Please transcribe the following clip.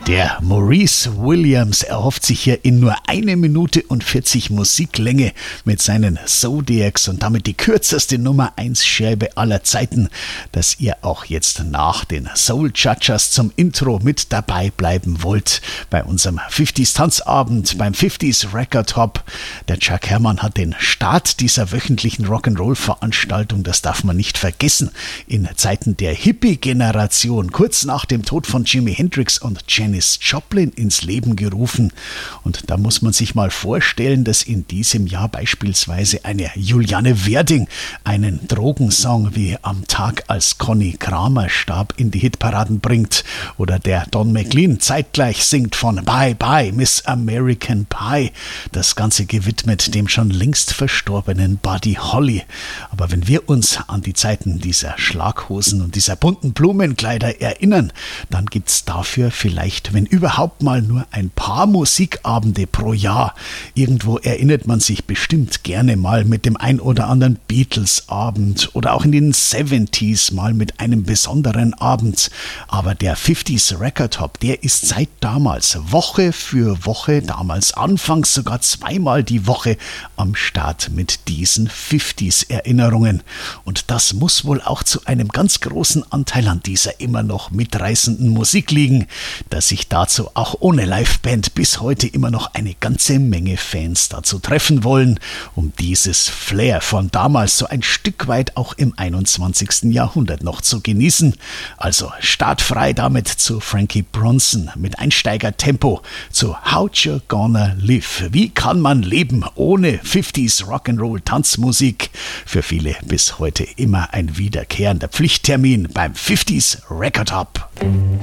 Der Maurice Williams erhofft sich hier in nur 1 Minute und 40 Musiklänge mit seinen Zodiacs und damit die kürzeste Nummer 1 Scheibe aller Zeiten, dass ihr auch jetzt nach den Soul Judgers zum Intro mit dabei bleiben wollt bei unserem 50s Tanzabend beim 50s Record Hop. Der Chuck Herrmann hat den Start dieser wöchentlichen Rock'n'Roll-Veranstaltung, das darf man nicht vergessen, in Zeiten der Hippie-Generation, kurz nach dem Tod von Jimi Hendrix und Janis Joplin ins Leben gerufen. Und da muss man sich mal vorstellen, dass in diesem Jahr beispielsweise eine Juliane Werding einen Drogensong wie Am Tag, als Conny Kramer starb, in die Hitparaden bringt. Oder der Don McLean zeitgleich singt von Bye Bye Miss American Pie. Das Ganze gewidmet dem schon längst verstorbenen Buddy Holly. Aber wenn wir uns an die Zeiten dieser Schlaghosen und dieser bunten Blumenkleider erinnern, dann gibt's dafür vielleicht, wenn überhaupt mal, nur ein paar Musikabende pro Jahr. Irgendwo erinnert man sich bestimmt gerne mal mit dem ein oder anderen Beatles-Abend oder auch in den 70s mal mit einem besonderen Abend. Aber der 50s Record Hop, der ist seit damals Woche für Woche, damals anfangs sogar 2-mal die Woche am Start mit diesen 50s Erinnerungen. Und das muss wohl auch zu einem ganz großen Anteil an dieser immer noch mitreißenden Musik liegen, dass sich dazu auch ohne Liveband bis heute immer noch eine ganze Menge Fans dazu treffen wollen, um dieses Flair von damals so ein Stück weit auch im 21. Jahrhundert noch zu genießen. Also startfrei damit zu Frankie Bronson mit Einsteigertempo, zu How You Gonna Live. Wie kann man leben ohne 50s Rock'n'Roll Tanzmusik? Für viele bis heute immer ein wiederkehrender Pflichttermin beim 50s Record Hop.